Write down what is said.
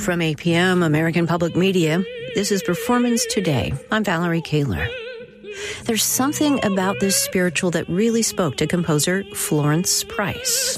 From APM, American Public Media, this is Performance Today. I'm Valerie Kaler. There's something about this spiritual that really spoke to composer Florence Price.